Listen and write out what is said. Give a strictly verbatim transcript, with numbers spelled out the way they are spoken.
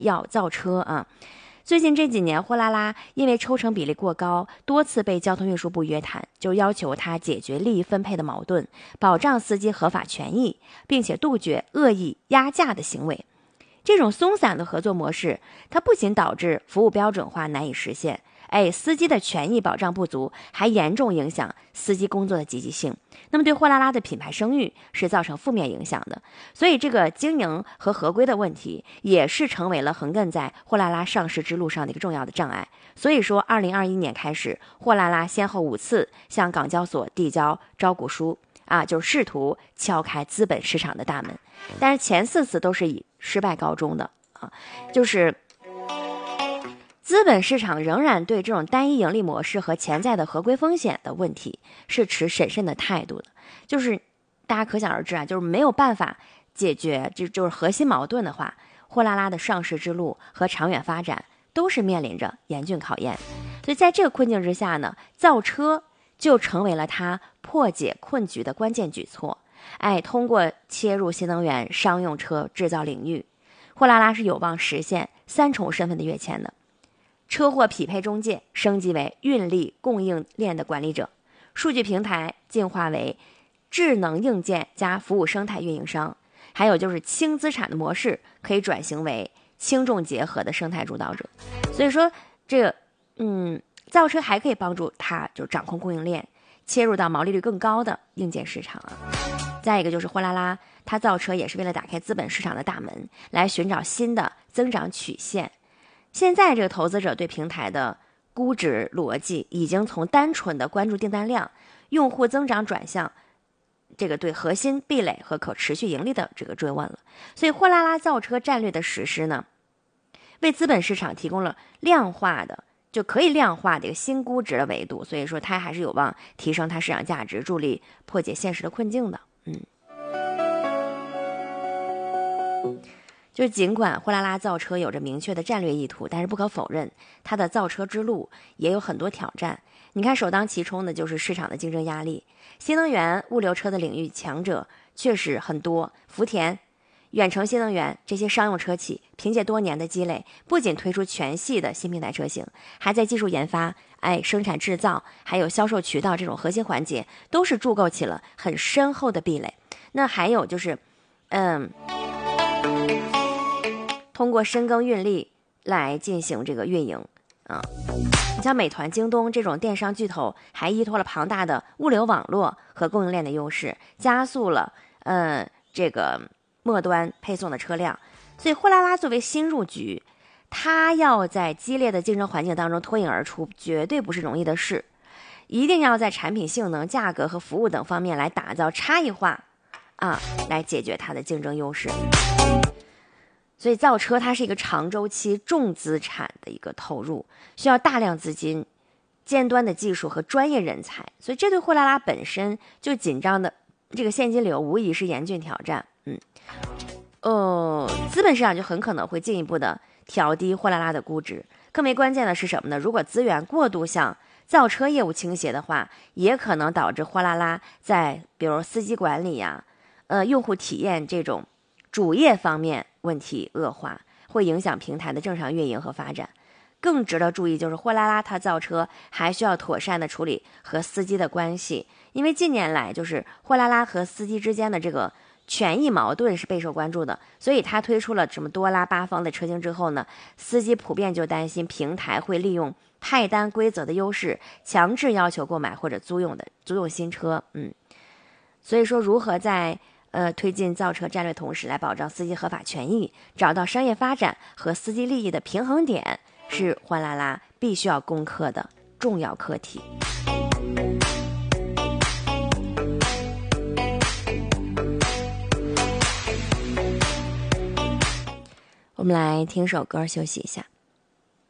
要造车啊。最近这几年，货拉拉因为抽成比例过高，多次被交通运输部约谈，就要求他解决利益分配的矛盾，保障司机合法权益，并且杜绝恶意压价的行为。这种松散的合作模式，它不仅导致服务标准化难以实现，哎，司机的权益保障不足，还严重影响司机工作的积极性。那么对货拉拉的品牌声誉是造成负面影响的。所以这个经营和合规的问题，也是成为了横亘在货拉拉上市之路上的一个重要的障碍。所以说，二零二一年开始，货拉拉先后五次向港交所递交招股书。啊，就是试图敲开资本市场的大门，但是前四次都是以失败告终的啊。就是资本市场仍然对这种单一盈利模式和潜在的合规风险的问题是持审慎的态度的。就是大家可想而知啊，就是没有办法解决就就是核心矛盾的话，货拉拉的上市之路和长远发展都是面临着严峻考验。所以在这个困境之下呢，造车就成为了他破解困局的关键举措。哎，通过切入新能源商用车制造领域，货拉拉是有望实现三重身份的跃迁的：车货匹配中介升级为运力供应链的管理者，数据平台进化为智能硬件加服务生态运营商，还有就是轻资产的模式可以转型为轻重结合的生态主导者。所以说，这个嗯。造车还可以帮助他就掌控供应链，切入到毛利率更高的硬件市场啊。再一个就是货拉拉，它造车也是为了打开资本市场的大门，来寻找新的增长曲线。现在这个投资者对平台的估值逻辑已经从单纯的关注订单量、用户增长转向这个对核心壁垒和可持续盈利的这个追问了。所以货拉拉造车战略的实施呢，为资本市场提供了量化的。就可以量化这个新估值的维度，所以说它还是有望提升它市场价值，助力破解现实的困境的。嗯，就是尽管货拉拉造车有着明确的战略意图，但是不可否认，它的造车之路也有很多挑战。你看，首当其冲的就是市场的竞争压力，新能源物流车的领域强者确实很多，福田、远程新能源这些商用车企凭借多年的积累，不仅推出全系的新平台车型，还在技术研发、哎生产制造还有销售渠道这种核心环节都是筑构起了很深厚的壁垒。那还有就是嗯通过深耕运力来进行这个运营啊。你像美团、京东这种电商巨头，还依托了庞大的物流网络和供应链的优势，加速了嗯这个末端配送的车辆。所以货拉拉作为新入局，它要在激烈的竞争环境当中脱颖而出，绝对不是容易的事。一定要在产品性能、价格和服务等方面来打造差异化啊，来解决它的竞争优势。所以造车它是一个长周期、重资产的一个投入，需要大量资金、尖端的技术和专业人才。所以这对货拉拉本身就紧张的这个现金流无疑是严峻挑战。嗯，呃，资本市场就很可能会进一步的调低货拉拉的估值。更为关键的是什么呢？如果资源过度向造车业务倾斜的话，也可能导致货拉拉在比如司机管理呀、呃用户体验这种主业方面问题恶化，会影响平台的正常运营和发展。更值得注意就是货拉拉它造车还需要妥善的处理和司机的关系，因为近年来就是货拉拉和司机之间的这个权益矛盾是备受关注的，所以他推出了什么多拉八方的车型之后呢，司机普遍就担心平台会利用派单规则的优势，强制要求购买或者租用的租用新车。嗯，所以说如何在呃推进造车战略同时来保障司机合法权益，找到商业发展和司机利益的平衡点，是货拉拉必须要攻克的重要课题。我们来听首歌休息一下。